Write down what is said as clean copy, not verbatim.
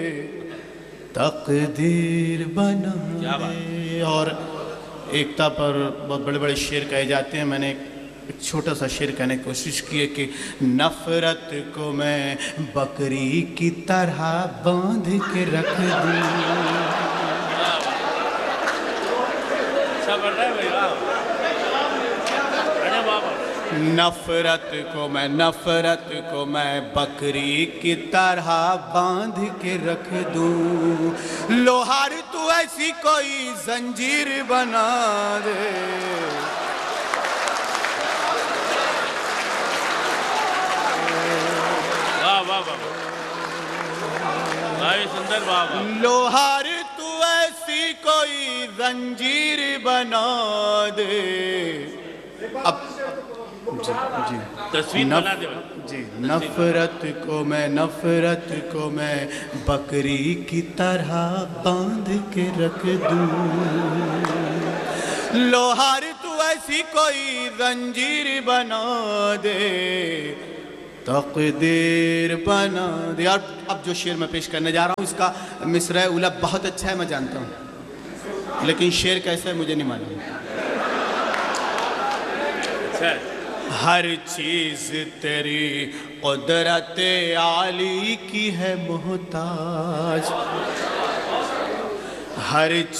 تقدیر بنا دے. اور ایکتا پر بہت بڑے بڑے شعر کہے جاتے ہیں. میں نے ایک چھوٹا سا شعر کہنے کی کوشش کی ہے کہ نفرت کو میں بکری کی طرح باندھ کے رکھ دوں. نفرت کو میں بکری کی طرح باندھ کے رکھ دوں. لوہار تو ایسی کوئی زنجیر بنا دے. لوہار تو ایسی کوئی زنجیر بنا دے. اب جی نفرت کو میں بکری کی طرح باندھ کے رکھ دوں. لوہار تو ایسی کوئی زنجیر بنا دے. تقدیر بنا دے. اب جو شعر میں پیش کرنے جا رہا ہوں اس کا مصرع اولیٰ بہت اچھا ہے، میں جانتا ہوں، لیکن شعر کیسا ہے مجھے نہیں معلوم. ہر چیز تیری قدرت عالی کی ہے محتاج. ہر